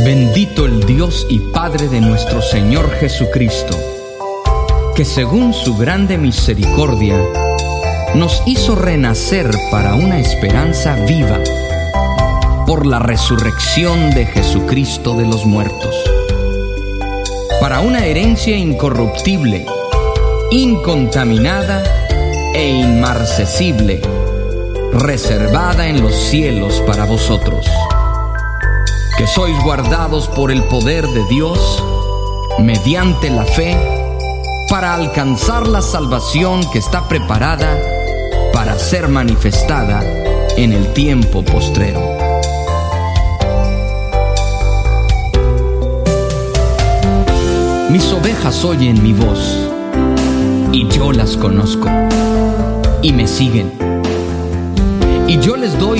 Bendito el Dios y Padre de nuestro Señor Jesucristo, que según su grande misericordia nos hizo renacer para una esperanza viva por la resurrección de Jesucristo de los muertos, para una herencia incorruptible, incontaminada e inmarcesible, reservada en los cielos para vosotros, que sois guardados por el poder de Dios mediante la fe para alcanzar la salvación que está preparada para ser manifestada en el tiempo postrero. Mis ovejas oyen mi voz, y yo las conozco, y me siguen, y yo les doy